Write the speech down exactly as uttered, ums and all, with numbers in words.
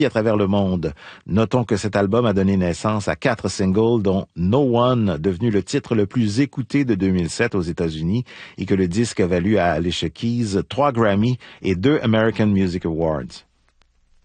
à travers le monde. Notons que cet album a donné naissance à quatre singles, dont No One, devenu le titre le plus écouté de deux mille sept aux États-Unis, et que le disque a valu à Alicia Keys trois Grammy et deux American Music Awards.